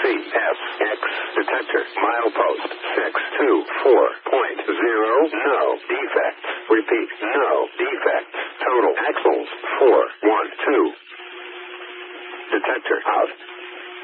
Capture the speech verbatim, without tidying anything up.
F X detector milepost six two four point zero. No defects. Repeat, no defects. Total axles four one two. Detector out.